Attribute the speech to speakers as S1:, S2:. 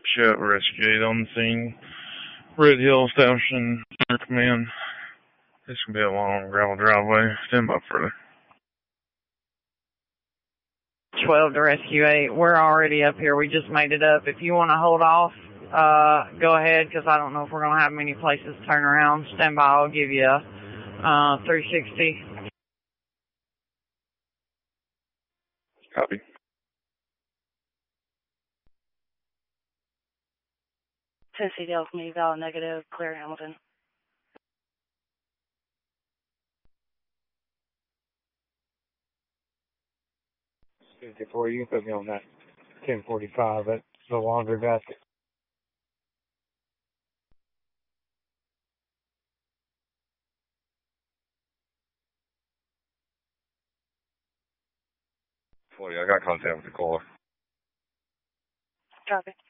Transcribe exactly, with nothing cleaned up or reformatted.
S1: Chet Rescue eight on the scene. Red Hill Station, command. This can be a long gravel driveway. Stand by further.
S2: twelve to Rescue eight. We're already up here. We just made it up. If you want to hold off, uh, go ahead, because I don't know if we're going to have many places to turn around. Stand by. I'll give you uh, three sixty.
S1: Copy.
S3: Tennessee Dale, community valid negative, clear Hamilton.
S4: fifty-four, you can put me on that ten forty-five. That's the laundry basket.
S1: forty, I got contact with the caller.
S3: Copy.